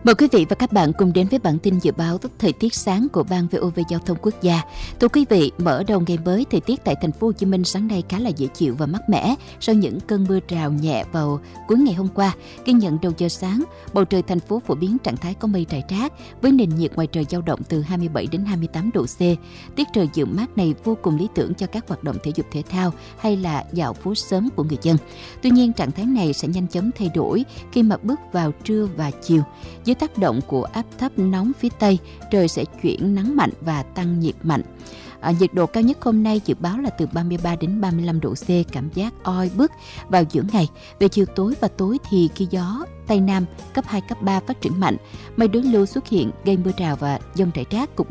Mời quý vị và các bạn cùng đến với bản tin dự báo thời tiết sáng của Ban VOV Giao thông Quốc gia. Thưa quý vị, mở đầu ngày mới, thời tiết tại thành phố Hồ Chí Minh sáng nay khá là dễ chịu và mát mẻ sau những cơn mưa rào nhẹ vào cuối ngày hôm qua. Ghi nhận đầu giờ sáng, bầu trời thành phố phổ biến trạng thái có mây rải rác với nền nhiệt ngoài trời dao động từ 27 đến 28 độ C. Tiết trời dịu mát này vô cùng lý tưởng cho các hoạt động thể dục thể thao hay là dạo phố sớm của người dân. Tuy nhiên, trạng thái này sẽ nhanh chóng thay đổi khi mà bước vào trưa và chiều. Dưới tác động của áp thấp nóng phía Tây, trời sẽ chuyển nắng mạnh và tăng nhiệt mạnh. Nhiệt độ cao nhất hôm nay dự báo là từ 33 đến 35 độ C, cảm giác oi bức vào giữa ngày. Về chiều tối và tối thì khi gió Tây Nam cấp 2, cấp 3 phát triển mạnh, mây đối lưu xuất hiện gây mưa rào và dông rải rác, cục